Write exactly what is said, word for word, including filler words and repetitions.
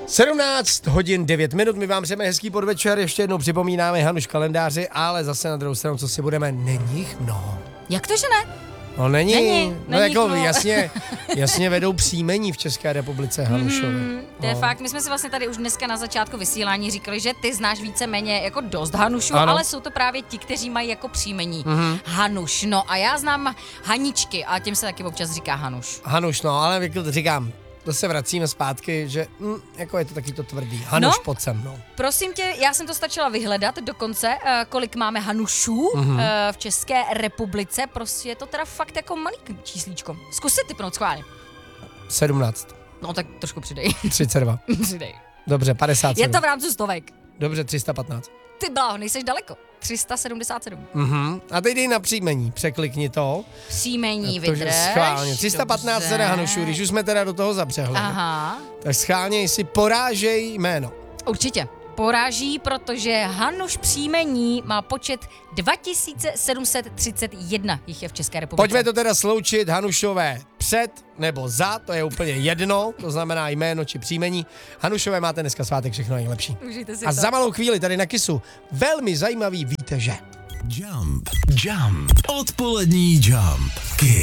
sedmnáct hodin devět minut, my vám přejeme hezký podvečer, ještě jednou připomínáme Hanuš kalendáři, ale zase na druhou stranu, co si budeme, není jich mnoho. Jak to, že ne? No není, není no není jako mnoho. jasně, jasně vedou příjmení v České republice Hanušovi. Mm, to je no. fakt, my jsme si vlastně tady už dneska na začátku vysílání říkali, že ty znáš víceméně jako dost Hanušů, Ano. ale jsou to právě ti, kteří mají jako příjmení Mhm. Hanuš. No a já znám Haničky a těm se taky občas říká Hanuš. Hanuš, no, ale jak říkám, to se vracíme zpátky, že hm, jako je to taky to tvrdý. Hanuš No. pod sem, no. Prosím tě, já jsem to stačila vyhledat dokonce, eh, kolik máme Hanušů Mhm. eh, v České republice. Prostě je to teda fakt jako malý číslíčko. Zkus si typnout schválně. sedmnáct, No tak trošku přidej. třicet dva, přidej. dobře, padesát sedm, Je to v rámci stovek. dobře, tři sta patnáct. Ty bláho, nejseš daleko. tři sta sedmdesát sedm. Mhm. A teď dej na příjmení, překlikni to. Příjmení Protože vydrž. schválně, tři sta patnáct Dobře. teda Hanušů, když už jsme teda do toho zapřehli, Aha, tak schválně si porážej jméno. určitě. Poráží, protože Hanuš příjmení má počet dva tisíce sedm set třicet jedna jich je v České republice. Pojďme to teda sloučit, Hanušové před nebo za, to je úplně jedno, to znamená jméno či příjmení. Hanušové, máte dneska svátek, všechno nejlepší. Užijte si A to. za malou chvíli tady na Kisu velmi zajímavý víte, že. Jump, jump, odpolední jump, Kiss.